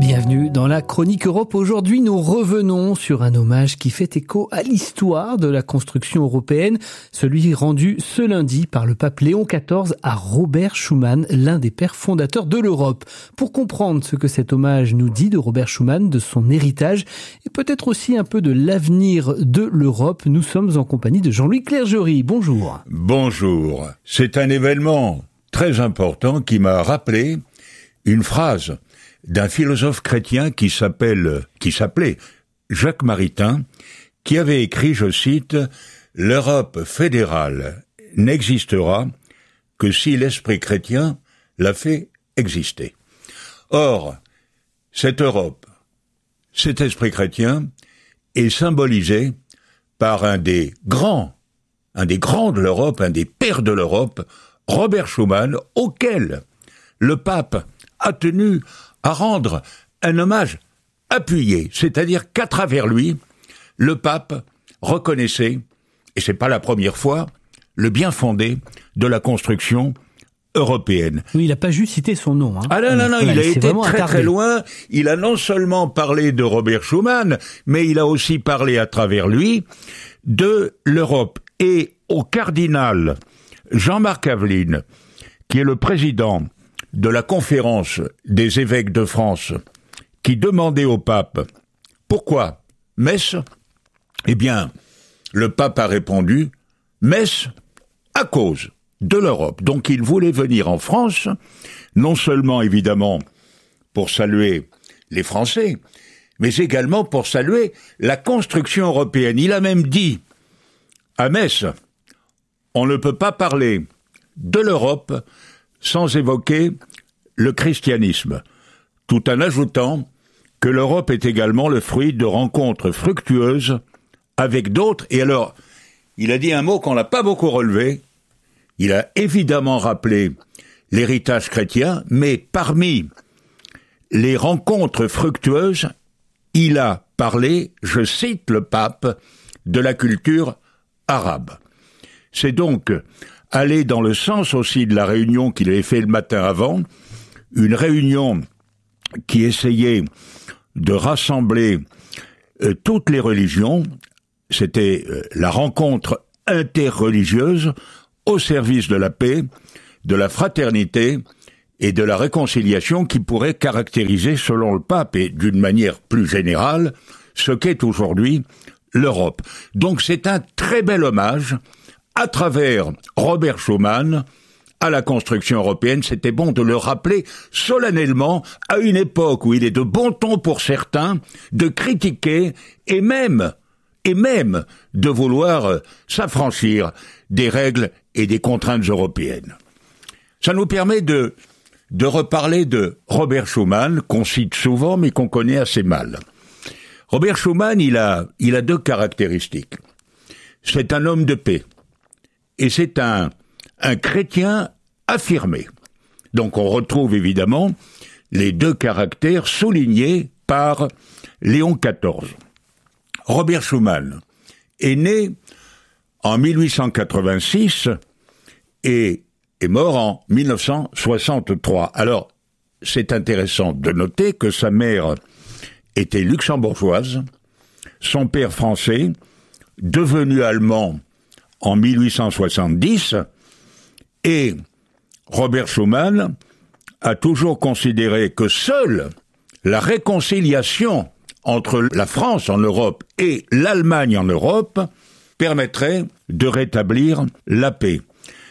Bienvenue dans la Chronique Europe. Aujourd'hui, nous revenons sur un hommage qui fait écho à l'histoire de la construction européenne, celui rendu ce lundi par le pape Léon XIV à Robert Schuman, l'un des pères fondateurs de l'Europe. Pour comprendre ce que cet hommage nous dit de Robert Schuman, de son héritage et peut-être aussi un peu de l'avenir de l'Europe, nous sommes en compagnie de Jean-Louis Clergerie. Bonjour. Bonjour. C'est un événement très important qui m'a rappelé une phrase d'un philosophe chrétien qui s'appelait Jacques Maritain, qui avait écrit, je cite, « L'Europe fédérale n'existera que si l'esprit chrétien l'a fait exister ». Or, cette Europe, cet esprit chrétien, est symbolisé par un des grands de l'Europe, un des pères de l'Europe, Robert Schuman, auquel le pape a tenu à rendre un hommage appuyé, c'est-à-dire qu'à travers lui, le pape reconnaissait, et c'est pas la première fois, le bien fondé de la construction européenne. Oui, il n'a pas juste cité son nom. Ah non, il a été très loin. Il a non seulement parlé de Robert Schuman, mais il a aussi parlé à travers lui de l'Europe. Et au cardinal Jean-Marc Aveline, qui est le président de la conférence des évêques de France, qui demandait au pape « Pourquoi Metz ?» Eh bien, le pape a répondu « Metz à cause de l'Europe ». Donc il voulait venir en France, non seulement évidemment pour saluer les Français, mais également pour saluer la construction européenne. Il a même dit à Metz « On ne peut pas parler de l'Europe » sans évoquer le christianisme, tout en ajoutant que l'Europe est également le fruit de rencontres fructueuses avec d'autres. Et alors, il a dit un mot qu'on n'a pas beaucoup relevé, il a évidemment rappelé l'héritage chrétien, mais parmi les rencontres fructueuses, il a parlé, je cite le pape, de la culture arabe. C'est donc aller dans le sens aussi de la réunion qu'il avait fait le matin avant, une réunion qui essayait de rassembler toutes les religions. C'était la rencontre interreligieuse au service de la paix, de la fraternité et de la réconciliation qui pourrait caractériser, selon le pape et d'une manière plus générale, ce qu'est aujourd'hui l'Europe. Donc c'est un très bel hommage à travers Robert Schuman à la construction européenne. C'était bon de le rappeler solennellement à une époque où il est de bon ton pour certains de critiquer et même de vouloir s'affranchir des règles et des contraintes européennes. Ça nous permet de reparler de Robert Schuman, qu'on cite souvent mais qu'on connaît assez mal. Robert Schuman, il a deux caractéristiques. C'est un homme de paix. Et c'est un chrétien affirmé. Donc on retrouve évidemment les deux caractères soulignés par Léon XIV. Robert Schuman est né en 1886 et est mort en 1963. Alors, c'est intéressant de noter que sa mère était luxembourgeoise, son père français, devenu allemand en 1870, et Robert Schuman a toujours considéré que seule la réconciliation entre la France en Europe et l'Allemagne en Europe permettrait de rétablir la paix.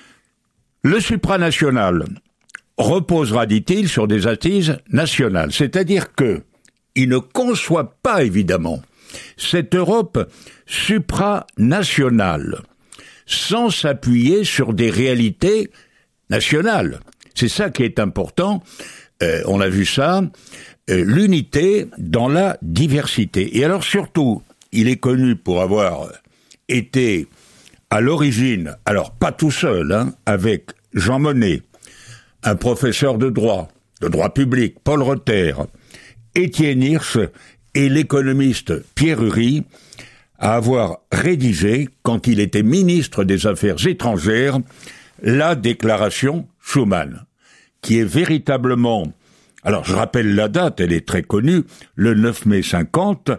Le supranational reposera, dit-il, sur des assises nationales, c'est-à-dire que il ne conçoit pas, évidemment, cette Europe supranationale sans s'appuyer sur des réalités nationales. C'est ça qui est important, on a vu ça, l'unité dans la diversité. Et alors surtout, il est connu pour avoir été à l'origine, alors pas tout seul, avec Jean Monnet, un professeur de droit public, Paul Rother, Étienne Hirsch et l'économiste Pierre Ury, à avoir rédigé, quand il était ministre des Affaires étrangères, la déclaration Schuman, qui est véritablement Alors je rappelle la date, elle est très connue, le 9 mai 50,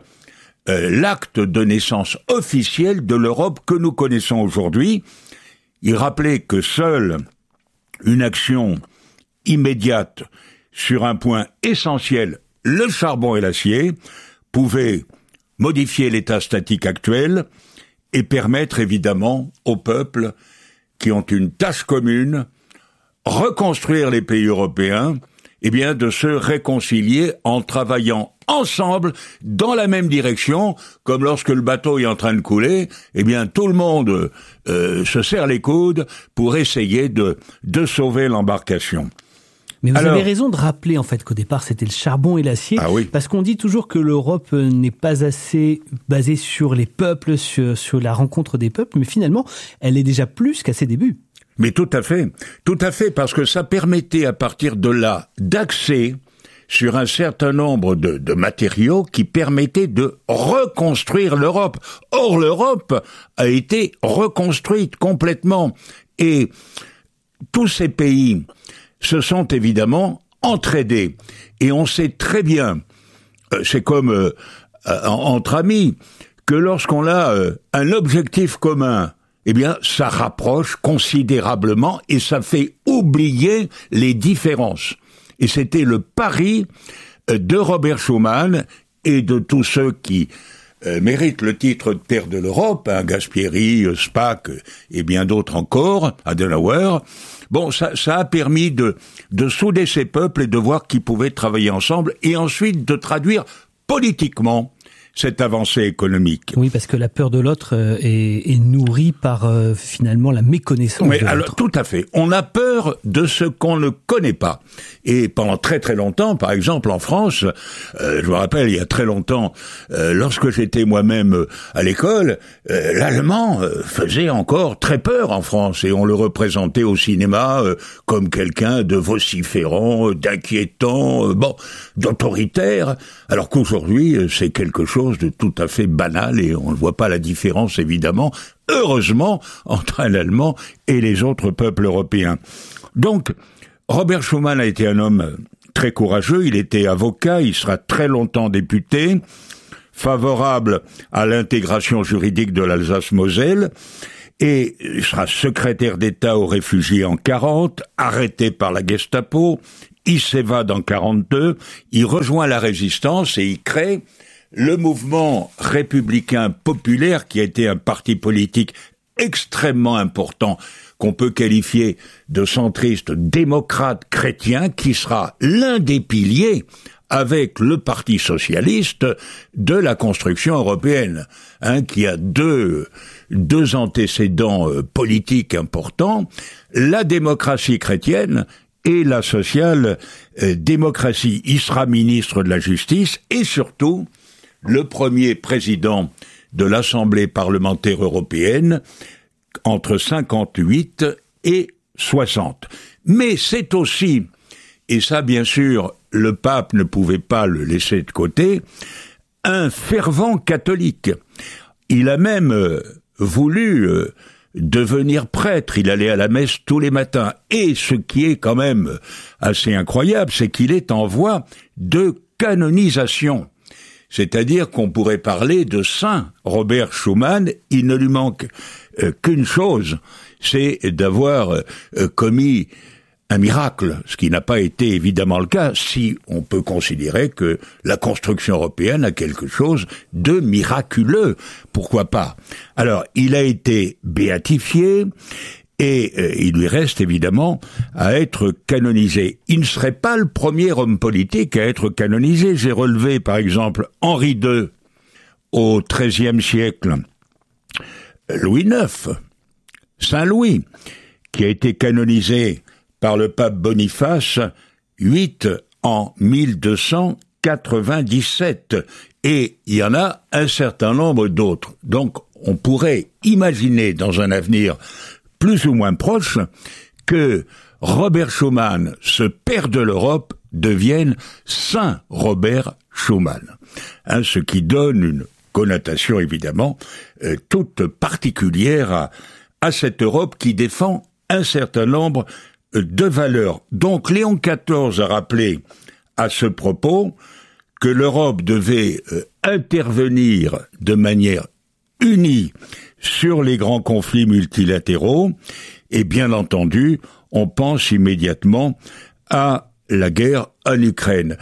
l'acte de naissance officiel de l'Europe que nous connaissons aujourd'hui. Il rappelait que seule une action immédiate sur un point essentiel, le charbon et l'acier, pouvait modifier l'état statique actuel et permettre évidemment aux peuples qui ont une tâche commune, reconstruire les pays européens, de se réconcilier en travaillant ensemble dans la même direction, comme lorsque le bateau est en train de couler, tout le monde se serre les coudes pour essayer de sauver l'embarcation. Mais vous avez raison de rappeler en fait qu'au départ c'était le charbon et l'acier, parce qu'on dit toujours que l'Europe n'est pas assez basée sur les peuples, sur la rencontre des peuples, mais finalement elle est déjà plus qu'à ses débuts. Mais tout à fait, parce que ça permettait à partir de là d'axer sur un certain nombre de matériaux qui permettaient de reconstruire l'Europe. Or, l'Europe a été reconstruite complètement. Et tous ces pays se sont évidemment entraidés. Et on sait très bien, c'est comme entre amis, que lorsqu'on a un objectif commun, ça rapproche considérablement et ça fait oublier les différences. Et c'était le pari de Robert Schuman et de tous ceux qui méritent le titre de père de l'Europe, Galtieri, Spaak et bien d'autres encore, Adenauer. Bon, ça a permis de souder ces peuples et de voir qu'ils pouvaient travailler ensemble et ensuite de traduire politiquement cette avancée économique. Oui, parce que la peur de l'autre est nourrie par finalement la méconnaissance de l'autre. Alors, tout à fait. On a peur de ce qu'on ne connaît pas. Et pendant très très longtemps, par exemple en France, je me rappelle il y a très longtemps, lorsque j'étais moi-même à l'école, l'allemand faisait encore très peur en France et on le représentait au cinéma comme quelqu'un de vociférant, d'inquiétant, d'autoritaire, alors qu'aujourd'hui c'est quelque chose de tout à fait banal et on ne voit pas la différence évidemment, heureusement, entre un Allemand et les autres peuples européens. Donc, Robert Schuman a été un homme très courageux, il était avocat, il sera très longtemps député, favorable à l'intégration juridique de l'Alsace-Moselle, et il sera secrétaire d'État aux réfugiés en 40, arrêté par la Gestapo, il s'évade en 42, il rejoint la résistance et il crée le mouvement républicain populaire, qui a été un parti politique extrêmement important, qu'on peut qualifier de centriste démocrate chrétien, qui sera l'un des piliers avec le Parti socialiste de la construction européenne, qui a deux antécédents politiques importants, la démocratie chrétienne et la social-démocratie. Il sera ministre de la Justice et surtout le premier président de l'Assemblée parlementaire européenne entre 58 et 60. Mais c'est aussi, et ça bien sûr, le pape ne pouvait pas le laisser de côté, un fervent catholique. Il a même voulu devenir prêtre, il allait à la messe tous les matins. Et ce qui est quand même assez incroyable, c'est qu'il est en voie de canonisation. C'est-à-dire qu'on pourrait parler de Saint Robert Schuman, il ne lui manque qu'une chose, c'est d'avoir commis un miracle, ce qui n'a pas été évidemment le cas, si on peut considérer que la construction européenne a quelque chose de miraculeux. Pourquoi pas? Alors, il a été béatifié, et il lui reste évidemment à être canonisé. Il ne serait pas le premier homme politique à être canonisé. J'ai relevé par exemple Henri II au XIIIe siècle, Louis IX, Saint Louis, qui a été canonisé par le pape Boniface VIII en 1297. Et il y en a un certain nombre d'autres. Donc on pourrait imaginer dans un avenir plus ou moins proche, que Robert Schuman, ce père de l'Europe, devienne Saint Robert Schuman. Ce qui donne une connotation évidemment toute particulière à cette Europe qui défend un certain nombre de valeurs. Donc Léon XIV a rappelé à ce propos que l'Europe devait intervenir de manière unie sur les grands conflits multilatéraux, et bien entendu, on pense immédiatement à la guerre en Ukraine.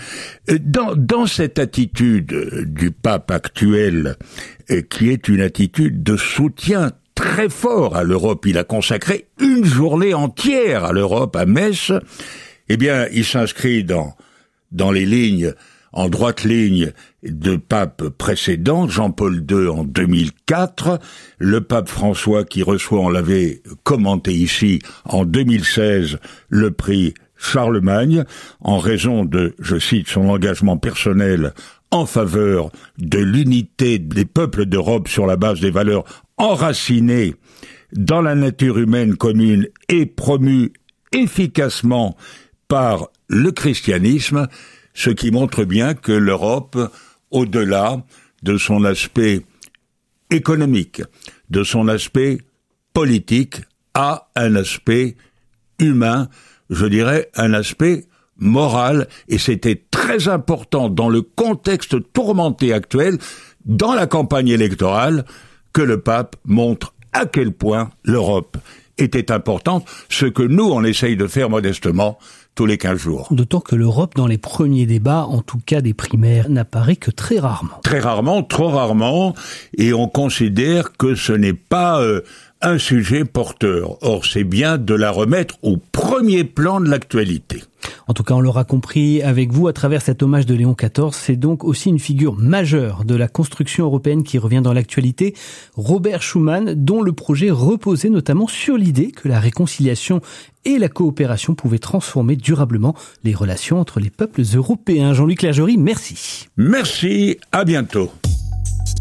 Dans cette attitude du pape actuel, qui est une attitude de soutien très fort à l'Europe, il a consacré une journée entière à l'Europe à Metz, eh bien, il s'inscrit dans les lignes, en droite ligne de papes précédents, Jean-Paul II en 2004, le pape François qui reçoit, on l'avait commenté ici, en 2016, le prix Charlemagne, en raison de, je cite, son engagement personnel en faveur de l'unité des peuples d'Europe sur la base des valeurs enracinées dans la nature humaine commune et promues efficacement par le christianisme, ce qui montre bien que l'Europe, au-delà de son aspect économique, de son aspect politique, a un aspect humain, je dirais un aspect moral, et c'était très important dans le contexte tourmenté actuel, dans la campagne électorale, que le pape montre à quel point l'Europe était importante, ce que nous, on essaye de faire modestement tous les 15 jours. D'autant que l'Europe, dans les premiers débats, en tout cas des primaires, n'apparaît que très rarement. Très rarement, trop rarement, et on considère que ce n'est pas un sujet porteur. Or, c'est bien de la remettre au premier plan de l'actualité. En tout cas, on l'aura compris avec vous à travers cet hommage de Léon XIV. C'est donc aussi une figure majeure de la construction européenne qui revient dans l'actualité. Robert Schuman, dont le projet reposait notamment sur l'idée que la réconciliation et la coopération pouvaient transformer durablement les relations entre les peuples européens. Jean-Luc Clergerie, merci. Merci, à bientôt.